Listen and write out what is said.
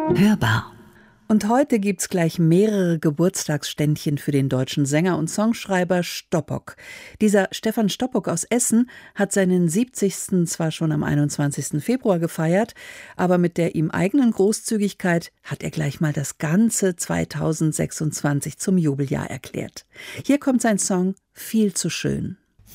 Hörbar. Und heute gibt's gleich mehrere Geburtstagsständchen für den deutschen Sänger und Songschreiber Stoppock. Dieser Stefan Stoppock aus Essen hat seinen 70. zwar schon am 21. Februar gefeiert, aber mit der ihm eigenen Großzügigkeit hat er gleich mal das ganze 2026 zum Jubeljahr erklärt. Hier kommt sein Song »Viel zu schön«.